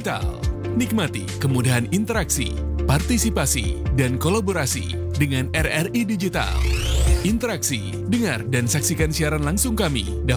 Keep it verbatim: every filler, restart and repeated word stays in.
Digital. Nikmati kemudahan interaksi, partisipasi, dan kolaborasi dengan R R I Digital. Interaksi, dengar, dan saksikan siaran langsung kami.